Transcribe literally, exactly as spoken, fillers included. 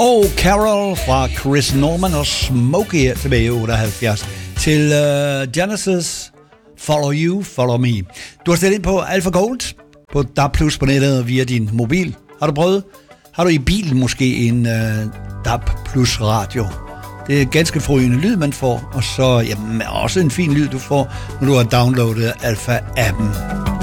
Og Carol fra Chris Norman og Smokey her tilbage i otteoghalvfjerds til uh, Genesis, Follow You, Follow Me. Du har stillet ind på Alpha Gold på D A B plus på nettet via din mobil. Har du prøvet? Har du i bilen måske en uh, D A B plus radio? Det er ganske forrygende lyd, man får, og så jamen, også en fin lyd, du får, når du har downloadet Alpha-appen.